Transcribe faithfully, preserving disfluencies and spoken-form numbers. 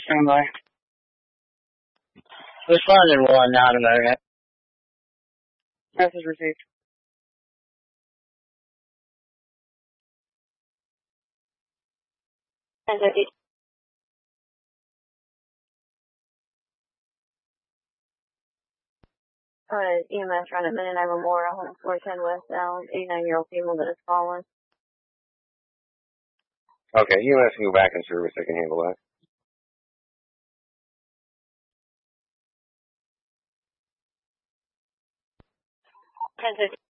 Anyway. Responded one, not about it. Message received. Message. Uh, E M S run at Midnight Memorial, four ten West Allen, eighty-nine-year-old female that is fallen. Okay, E M S can go back in service. I can handle that. Message.